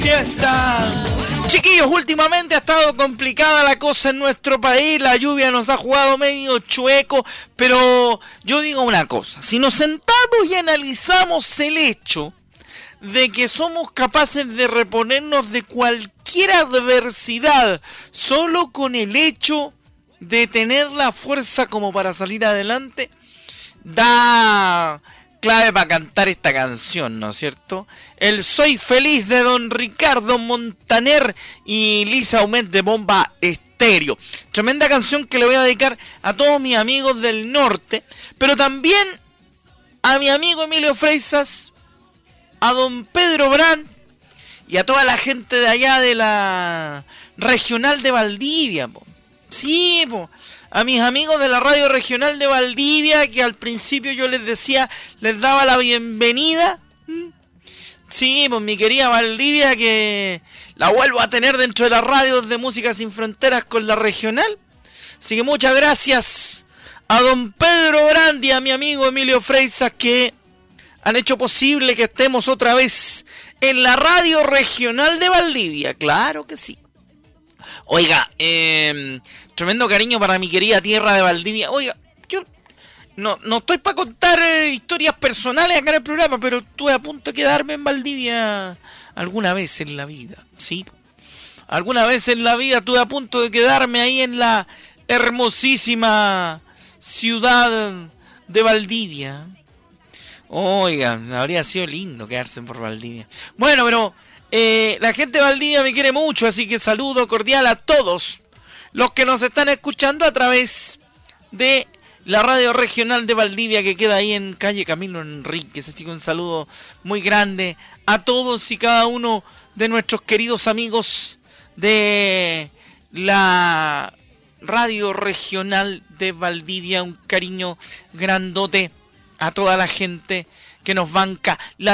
Fiesta. Chiquillos, últimamente ha estado complicada la cosa en nuestro país, la lluvia nos ha jugado medio chueco, pero yo digo una cosa, si nos sentamos y analizamos el hecho de que somos capaces de reponernos de cualquier adversidad solo con el hecho de tener la fuerza como para salir adelante, da clave para cantar esta canción, ¿no es cierto? El Soy Feliz de don Ricardo Montaner y Lisa Humet de Bomba Estéreo. Tremenda canción que le voy a dedicar a todos mis amigos del norte, pero también a mi amigo Emilio Freisas, a don Pedro Brand y a toda la gente de allá de la regional de Valdivia, po. Sí, po. A mis amigos de la radio regional de Valdivia, que al principio yo les decía, les daba la bienvenida. Sí, pues mi querida Valdivia, que la vuelvo a tener dentro de las radios de Música Sin Fronteras con la regional. Así que muchas gracias a don Pedro Brandi y a mi amigo Emilio Freisas, que han hecho posible que estemos otra vez en la radio regional de Valdivia. Claro que sí. Oiga, tremendo cariño para mi querida tierra de Valdivia. Oiga, yo no estoy para contar historias personales acá en el programa, pero estuve a punto de quedarme en Valdivia alguna vez en la vida, ¿sí? Alguna vez en la vida estuve a punto de quedarme ahí en la hermosísima ciudad de Valdivia. Oiga, habría sido lindo quedarse por Valdivia. Bueno, pero la gente de Valdivia me quiere mucho, así que saludo cordial a todos los que nos están escuchando a través de la radio regional de Valdivia, que queda ahí en calle Camilo Enríquez. Así que un saludo muy grande a todos y cada uno de nuestros queridos amigos de la radio regional de Valdivia. Un cariño grandote a toda la gente que nos banca la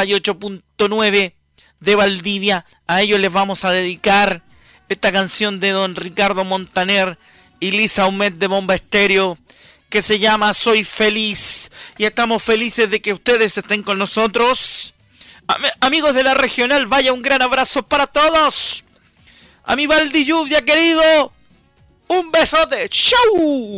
98.9 de Valdivia. A ellos les vamos a dedicar esta canción de don Ricardo Montaner y Lisa Humet de Bomba Estéreo, que se llama Soy Feliz. Y estamos felices de que ustedes estén con nosotros. Amigos de la regional, vaya un gran abrazo para todos. A mi Valdi Lluvia querido, un besote. ¡Chau!